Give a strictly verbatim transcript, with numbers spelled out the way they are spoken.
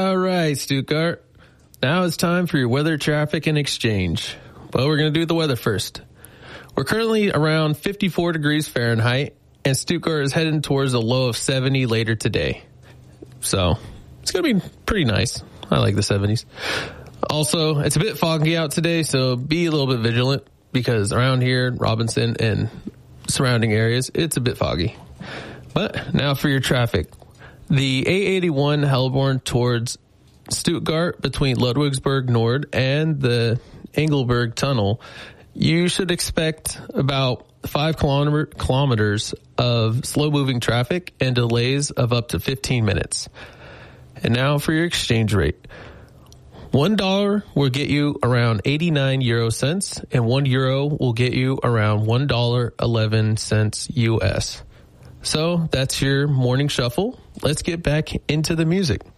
All right, Stuttgart. Now it's time for your weather, traffic, and exchange. Well, we're going to do the weather first. We're currently around fifty-four degrees Fahrenheit, and Stuttgart is heading towards a low of seventy later today. So it's going to be pretty nice. I like the seventies. Also, it's a bit foggy out today, so be a little bit vigilant because around here, Robinson and surrounding areas, it's a bit foggy. But now for your traffic. The A eighty-one Hellborn towards Stuttgart between Ludwigsburg Nord and the Engelberg Tunnel, you should expect about five kilometer, kilometers of slow-moving traffic and delays of up to fifteen minutes. And now for your exchange rate. One dollar will get you around eighty-nine euro cents, and one euro will get you around one dollar eleven cents U S. So that's your morning shuffle. Let's get back into the music.